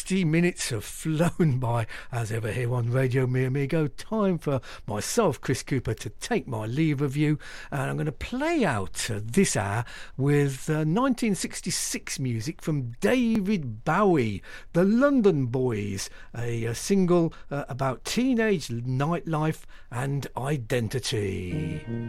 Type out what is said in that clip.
60 minutes have flown by, as ever here on Radio Mi Amigo. Time for myself, Chris Cooper, to take my leave of you. And I'm going to play out this hour with 1966 music from David Bowie, The London Boys, a single about teenage nightlife and identity.